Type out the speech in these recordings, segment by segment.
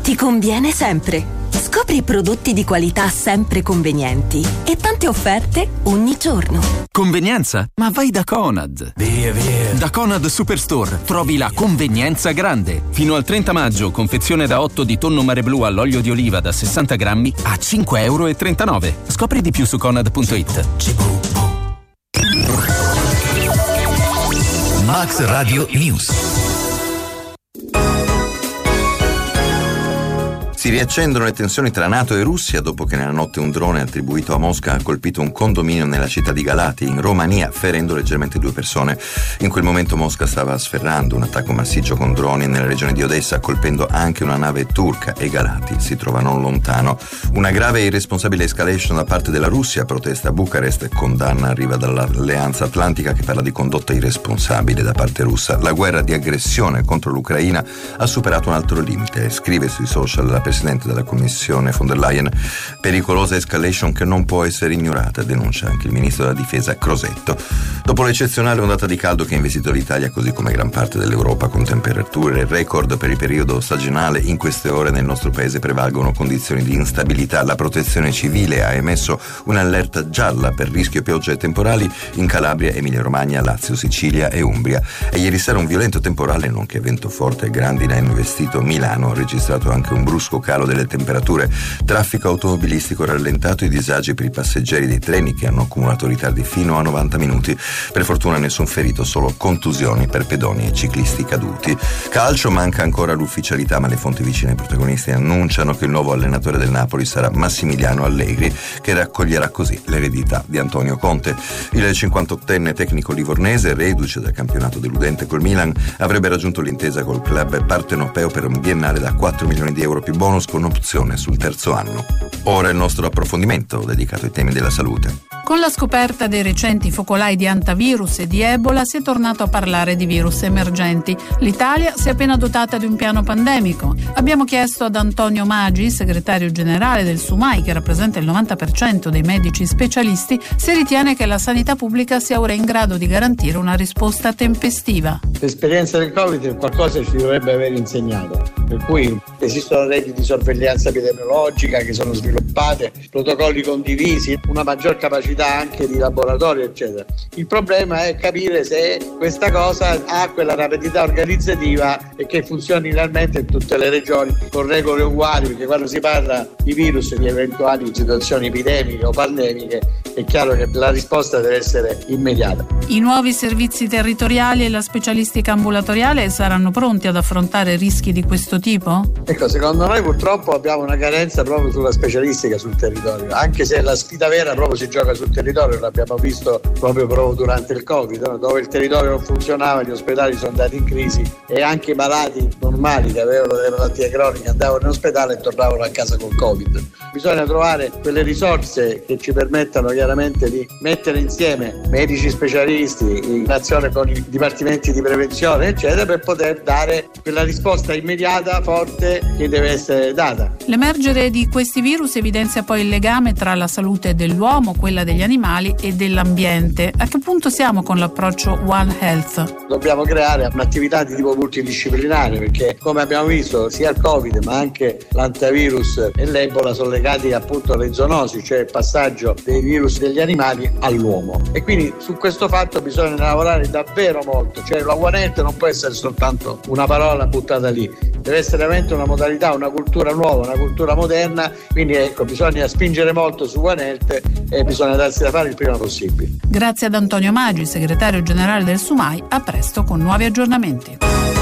ti conviene sempre. Scopri prodotti di qualità sempre convenienti e tante offerte ogni giorno. Convenienza? Ma vai da Conad. Via. Da Conad Superstore trovi la convenienza grande. Fino al 30 maggio, confezione da 8 di tonno mare blu all'olio di oliva da 60 grammi a €5,39. Scopri di più su conad.it. Max Radio News. Si riaccendono le tensioni tra NATO e Russia dopo che nella notte un drone attribuito a Mosca ha colpito un condominio nella città di Galati, in Romania, ferendo leggermente 2 persone. In quel momento Mosca stava sferrando un attacco massiccio con droni nella regione di Odessa, colpendo anche una nave turca, e Galati si trova non lontano. Una grave e irresponsabile escalation da parte della Russia, protesta a Bucarest e condanna arriva dall'Alleanza Atlantica, che parla di condotta irresponsabile da parte russa. La guerra di aggressione contro l'Ucraina ha superato un altro limite, scrive sui social la Presidente della Commissione von der Leyen. Pericolosa escalation che non può essere ignorata, denuncia anche il ministro della Difesa Crosetto. Dopo l'eccezionale ondata di caldo che ha investito l'Italia, così come gran parte dell'Europa, con temperature record per il periodo stagionale, in queste ore nel nostro paese prevalgono condizioni di instabilità. La Protezione Civile ha emesso un'allerta gialla per rischio piogge e temporali in Calabria, Emilia-Romagna, Lazio, Sicilia e Umbria. E ieri sera un violento temporale, nonché vento forte e grandine, ha investito Milano, ha registrato anche un brusco calo delle temperature, traffico automobilistico rallentato e disagi per i passeggeri dei treni, che hanno accumulato ritardi fino a 90 minuti. Per fortuna nessun ferito, solo contusioni per pedoni e ciclisti caduti. Calcio, manca ancora l'ufficialità, ma le fonti vicine ai protagonisti annunciano che il nuovo allenatore del Napoli sarà Massimiliano Allegri, che raccoglierà così l'eredità di Antonio Conte. Il 58enne tecnico livornese, reduce dal campionato deludente col Milan, avrebbe raggiunto l'intesa col club partenopeo per un biennale da 4 milioni di euro più bonus, con opzione sul terzo anno. Ora il nostro approfondimento dedicato ai temi della salute. Con la scoperta dei recenti focolai di antivirus e di Ebola si è tornato a parlare di virus emergenti. L'Italia si è appena dotata di un piano pandemico. Abbiamo chiesto ad Antonio Magi, segretario generale del SUMAI, che rappresenta il 90% dei medici specialisti, se ritiene che la sanità pubblica sia ora in grado di garantire una risposta tempestiva. L'esperienza del Covid qualcosa ci dovrebbe aver insegnato, per cui esistono reti di sorveglianza epidemiologica che sono sviluppate, protocolli condivisi, una maggior capacità anche di laboratorio, eccetera. Il problema è capire se questa cosa ha quella rapidità organizzativa e che funzioni realmente in tutte le regioni con regole uguali, perché quando si parla di virus e di eventuali situazioni epidemiche o pandemiche è chiaro che la risposta deve essere immediata. I nuovi servizi territoriali e la specialistica ambulatoriale saranno pronti ad affrontare rischi di questo tipo? Ecco, secondo noi purtroppo abbiamo una carenza proprio sulla specialistica sul territorio, anche se la sfida vera proprio si gioca sul territorio, l'abbiamo visto proprio durante il Covid, no? Dove il territorio non funzionava, gli ospedali sono andati in crisi e anche i malati normali che avevano delle malattie croniche andavano in ospedale e tornavano a casa col Covid. Bisogna trovare quelle risorse che ci permettano chiaramente di mettere insieme medici specialisti in azione con i dipartimenti di prevenzione, eccetera, per poter dare quella risposta immediata, forte, che deve essere data. L'emergere di questi virus evidenzia poi il legame tra la salute dell'uomo, quella degli animali e dell'ambiente. A che punto siamo con l'approccio One Health? Dobbiamo creare un'attività di tipo multidisciplinare, perché come abbiamo visto sia il Covid ma anche l'antivirus e l'Ebola sono legati appunto alle zoonosi, cioè il passaggio dei virus degli animali all'uomo, e quindi su questo fatto bisogna lavorare davvero molto. Cioè la One Health non può essere soltanto una parola buttata lì, deve essere veramente una modalità, una cultura nuova, una cultura moderna, quindi ecco, bisogna spingere molto su One Health e bisogna darsi da fare il prima possibile. Grazie ad Antonio Magi, segretario generale del SUMAI, a presto con nuovi aggiornamenti.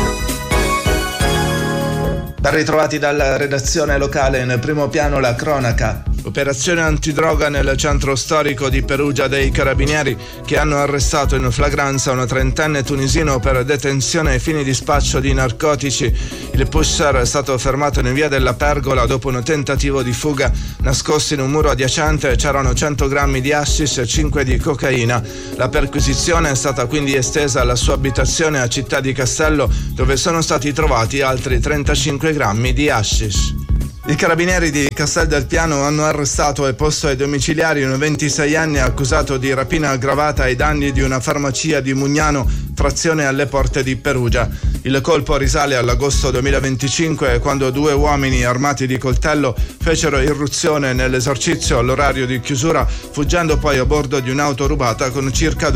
Ben ritrovati dalla redazione locale, nel primo piano la cronaca. Operazione antidroga nel centro storico di Perugia dei Carabinieri, che hanno arrestato in flagranza un 30enne tunisino per detenzione ai fini di spaccio di narcotici. Il pusher è stato fermato in via della Pergola dopo un tentativo di fuga. Nascosti in un muro adiacente c'erano 100 grammi di hashish e 5 di cocaina. La perquisizione è stata quindi estesa alla sua abitazione a Città di Castello, dove sono stati trovati altri 35 grammi di hashish. I carabinieri di Castel del Piano hanno arrestato e posto ai domiciliari un 26 anni accusato di rapina aggravata ai danni di una farmacia di Mugnano, frazione alle porte di Perugia. Il colpo risale all'agosto 2025, quando 2 uomini armati di coltello fecero irruzione nell'esercizio all'orario di chiusura, fuggendo poi a bordo di un'auto rubata con circa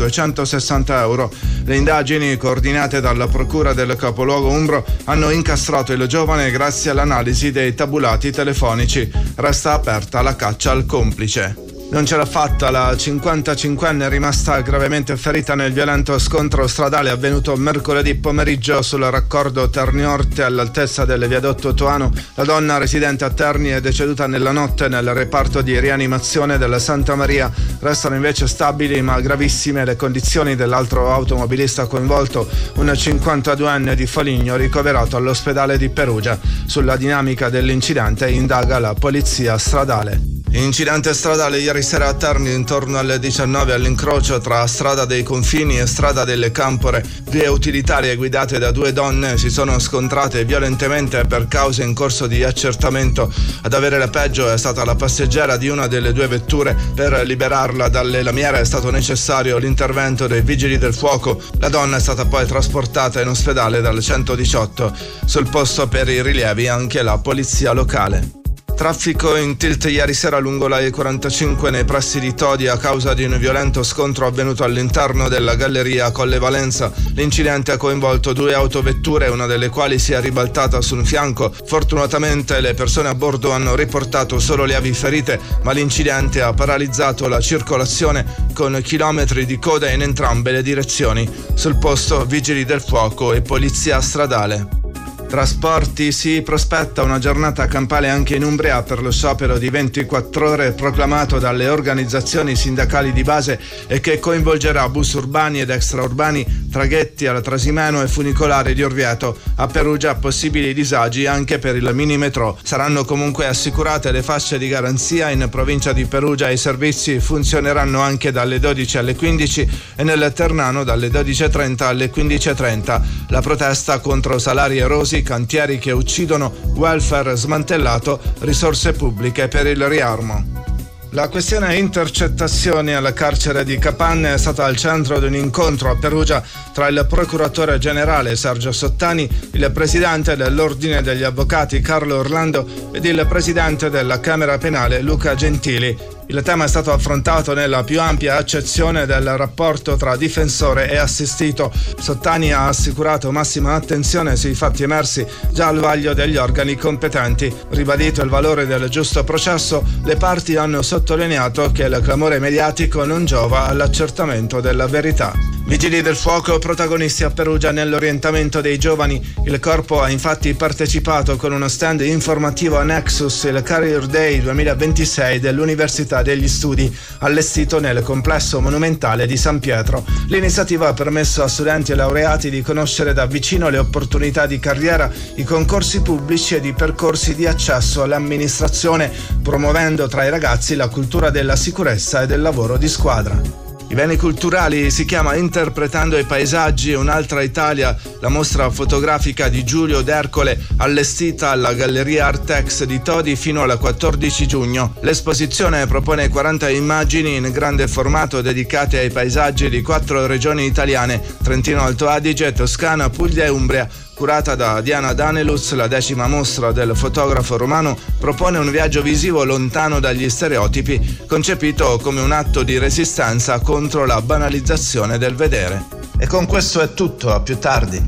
260 euro. Le indagini, coordinate dalla procura del capoluogo umbro, hanno incastrato il giovane grazie all'analisi dei tabulati telefonici. Resta aperta la caccia al complice. Non ce l'ha fatta la 55enne rimasta gravemente ferita nel violento scontro stradale avvenuto mercoledì pomeriggio sul raccordo Terni-Orte all'altezza del viadotto Toano. La donna residente a Terni è deceduta nella notte nel reparto di rianimazione della Santa Maria. Restano invece stabili ma gravissime le condizioni dell'altro automobilista coinvolto, un 52enne di Foligno ricoverato all'ospedale di Perugia. Sulla dinamica dell'incidente indaga la polizia stradale. Incidente stradale ieri sera a Terni intorno alle 19 all'incrocio tra Strada dei Confini e Strada delle Campore. Vie utilitarie guidate da 2 donne si sono scontrate violentemente per cause in corso di accertamento. Ad avere la peggio è stata la passeggera di una delle 2 vetture. Per liberarla dalle lamiere è stato necessario l'intervento dei vigili del fuoco. La donna è stata poi trasportata in ospedale dal 118. Sul posto per i rilievi anche la polizia locale. Traffico in tilt ieri sera lungo la E45 nei pressi di Todi a causa di un violento scontro avvenuto all'interno della galleria Colle Valenza. L'incidente ha coinvolto 2 autovetture, una delle quali si è ribaltata su un fianco. Fortunatamente le persone a bordo hanno riportato solo lievi ferite, ma l'incidente ha paralizzato la circolazione con chilometri di coda in entrambe le direzioni. Sul posto vigili del fuoco e polizia stradale. Trasporti, si prospetta una giornata campale anche in Umbria per lo sciopero di 24 ore proclamato dalle organizzazioni sindacali di base e che coinvolgerà bus urbani ed extraurbani, traghetti alla Trasimeno e funicolari di Orvieto. A Perugia possibili disagi anche per il minimetro. Saranno comunque assicurate le fasce di garanzia. In provincia di Perugia i servizi funzioneranno anche dalle 12 alle 15 e nel Ternano dalle 12.30 alle 15.30. La protesta contro salari erosi, cantieri che uccidono, welfare smantellato, risorse pubbliche per il riarmo. La questione intercettazioni alla carcere di Capanne è stata al centro di un incontro a Perugia tra il procuratore generale Sergio Sottani, il presidente dell'Ordine degli Avvocati Carlo Orlando ed il presidente della Camera Penale Luca Gentili. Il tema è stato affrontato nella più ampia accezione del rapporto tra difensore e assistito. Sottani ha assicurato massima attenzione sui fatti emersi già al vaglio degli organi competenti. Ribadito il valore del giusto processo, le parti hanno sottolineato che il clamore mediatico non giova all'accertamento della verità. Vigili del fuoco protagonisti a Perugia nell'orientamento dei giovani. Il corpo ha infatti partecipato con uno stand informativo a Nexus, il Career Day 2026 dell'Università degli Studi, allestito nel complesso monumentale di San Pietro. L'iniziativa ha permesso a studenti e laureati di conoscere da vicino le opportunità di carriera, i concorsi pubblici ed i percorsi di accesso all'amministrazione, promuovendo tra i ragazzi la cultura della sicurezza e del lavoro di squadra. I beni culturali si chiama Interpretando i paesaggi, un'altra Italia, la mostra fotografica di Giulio D'Ercole, allestita alla Galleria Artex di Todi fino al 14 giugno. L'esposizione propone 40 immagini in grande formato dedicate ai paesaggi di 4 regioni italiane: Trentino Alto Adige, Toscana, Puglia e Umbria. Curata da Diana Daneluz, la 10ª mostra del fotografo romano propone un viaggio visivo lontano dagli stereotipi, concepito come un atto di resistenza contro la banalizzazione del vedere. E con questo è tutto, a più tardi.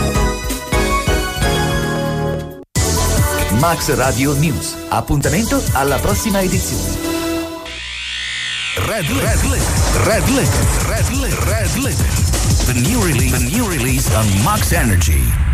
Max Radio News. Appuntamento alla prossima edizione. Red Limit. The new release on Max Energy.